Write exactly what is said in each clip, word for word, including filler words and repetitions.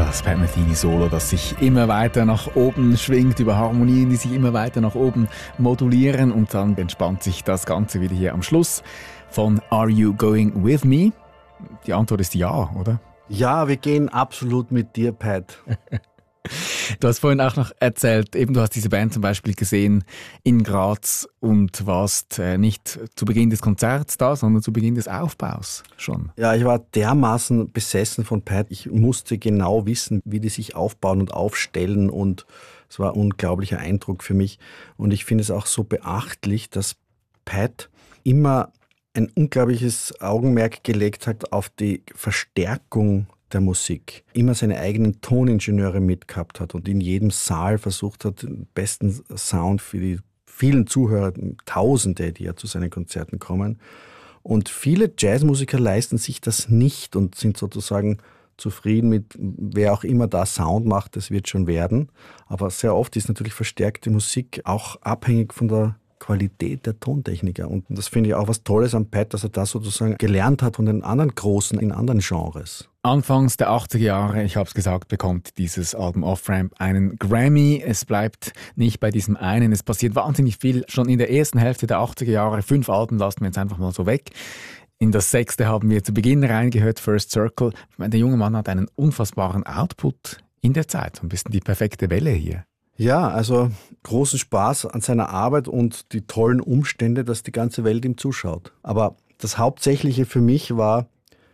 Das Pat Metheny-Solo, das sich immer weiter nach oben schwingt, über Harmonien, die sich immer weiter nach oben modulieren, und dann entspannt sich das Ganze wieder hier am Schluss von Are You Going With Me? Die Antwort ist ja, oder? Ja, wir gehen absolut mit dir, Pat. Du hast vorhin auch noch erzählt, eben du hast diese Band zum Beispiel gesehen in Graz und warst äh, nicht zu Beginn des Konzerts da, sondern zu Beginn des Aufbaus schon. Ja, ich war dermaßen besessen von Pat. Ich musste genau wissen, wie die sich aufbauen und aufstellen, und es war ein unglaublicher Eindruck für mich. Und ich finde es auch so beachtlich, dass Pat immer ein unglaubliches Augenmerk gelegt hat auf die Verstärkung der Musik. Immer seine eigenen Toningenieure mitgehabt hat und in jedem Saal versucht hat, den besten Sound für die vielen Zuhörer, Tausende, die ja zu seinen Konzerten kommen. Und viele Jazzmusiker leisten sich das nicht und sind sozusagen zufrieden mit, wer auch immer da Sound macht, das wird schon werden. Aber sehr oft ist natürlich verstärkte Musik auch abhängig von der Qualität der Tontechniker. Und das finde ich auch was Tolles am Pat, dass er das sozusagen gelernt hat von den anderen Großen in anderen Genres. Anfangs der achtziger Jahre, ich habe es gesagt, bekommt dieses Album Off-Ramp einen Grammy. Es bleibt nicht bei diesem einen. Es passiert wahnsinnig viel. Schon in der ersten Hälfte der achtziger Jahre, fünf Alben lassen wir jetzt einfach mal so weg. In das sechste haben wir zu Beginn reingehört, First Circle. Ich meine, der junge Mann hat einen unfassbaren Output in der Zeit. So ein bisschen die perfekte Welle hier. Ja, also großen Spaß an seiner Arbeit und die tollen Umstände, dass die ganze Welt ihm zuschaut. Aber das Hauptsächliche für mich war,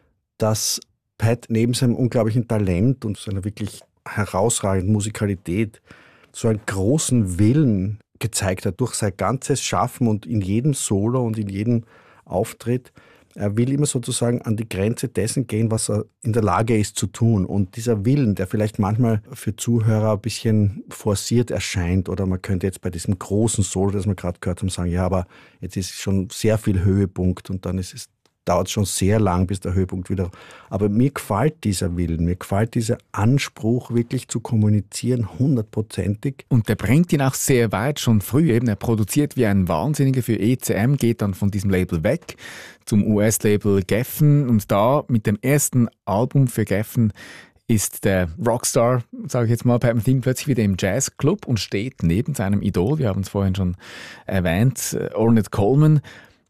dass Pat neben seinem unglaublichen Talent und seiner wirklich herausragenden Musikalität so einen großen Willen gezeigt hat durch sein ganzes Schaffen und in jedem Solo und in jedem Auftritt. Er will immer sozusagen an die Grenze dessen gehen, was er in der Lage ist zu tun. Und dieser Willen, der vielleicht manchmal für Zuhörer ein bisschen forciert erscheint, oder man könnte jetzt bei diesem großen Solo, das wir gerade gehört haben, sagen, ja, aber jetzt ist schon sehr viel Höhepunkt und dann ist es, dauert es schon sehr lang, bis der Höhepunkt wieder... Aber mir gefällt dieser Willen, mir gefällt dieser Anspruch, wirklich zu kommunizieren, hundertprozentig. Und der bringt ihn auch sehr weit, schon früh eben. Er produziert wie ein Wahnsinniger für E C M, geht dann von diesem Label weg zum U S-Label Geffen. Und da mit dem ersten Album für Geffen ist der Rockstar, sage ich jetzt mal, Pat Metheny plötzlich wieder im Jazzclub und steht neben seinem Idol. Wir haben es vorhin schon erwähnt, Ornette Coleman.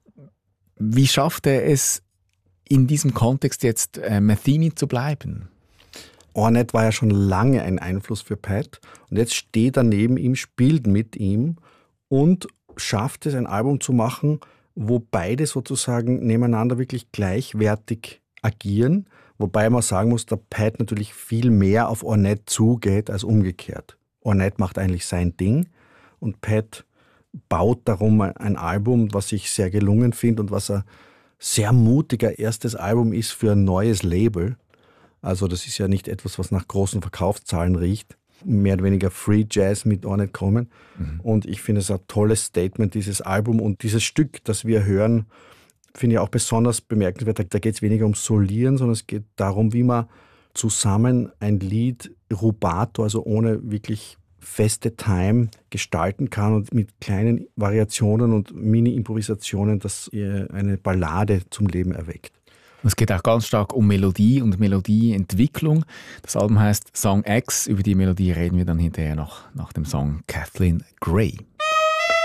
Wie schafft er es, in diesem Kontext jetzt äh, Metheny zu bleiben? Ornette war ja schon lange ein Einfluss für Pat und jetzt steht er neben ihm, spielt mit ihm und schafft es, ein Album zu machen, wo beide sozusagen nebeneinander wirklich gleichwertig agieren, wobei man sagen muss, dass Pat natürlich viel mehr auf Ornette zugeht als umgekehrt. Ornette macht eigentlich sein Ding und Pat baut darum ein Album, was ich sehr gelungen finde und was ein sehr mutiger erstes Album ist für ein neues Label. Also das ist ja nicht etwas, was nach großen Verkaufszahlen riecht. Mehr oder weniger Free Jazz mit Ornette Coleman. Mhm. Und ich finde es ein tolles Statement, dieses Album. Und dieses Stück, das wir hören, finde ich auch besonders bemerkenswert. Da geht es weniger ums Solieren, sondern es geht darum, wie man zusammen ein Lied rubato, also ohne wirklich feste Time gestalten kann und mit kleinen Variationen und Mini-Improvisationen, das eine Ballade zum Leben erweckt. Es geht auch ganz stark um Melodie und Melodieentwicklung. Das Album heißt Song X. Über die Melodie reden wir dann hinterher noch nach dem Song Kathleen Gray.